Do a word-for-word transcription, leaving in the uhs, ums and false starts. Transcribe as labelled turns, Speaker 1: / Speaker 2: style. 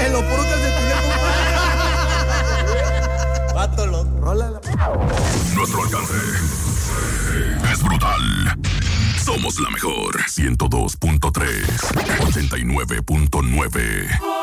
Speaker 1: En lo puro calcetín, compadre. Vato loco. Rólala.
Speaker 2: Nuestro alcance es brutal. Somos la mejor. ciento dos punto tres, ochenta y nueve punto nueve.